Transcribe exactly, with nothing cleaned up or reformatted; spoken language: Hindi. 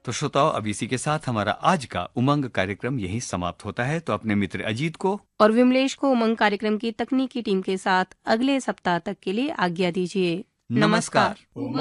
तो श्रोताओं, अब इसी के साथ हमारा आज का उमंग कार्यक्रम यही समाप्त होता है। तो अपने मित्र अजीत को और विमलेश को उमंग कार्यक्रम की तकनीकी टीम के साथ अगले सप्ताह तक के लिए आज्ञा दीजिए। नमस्कार।